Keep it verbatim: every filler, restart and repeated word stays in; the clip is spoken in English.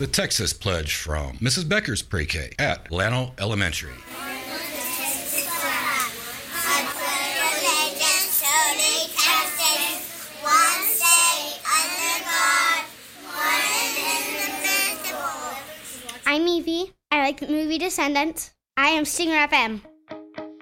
The Texas Pledge from Missus Becker's Pre-K at Lano Elementary. I'm Evie. I like the movie Descendants. I am Stinger F M.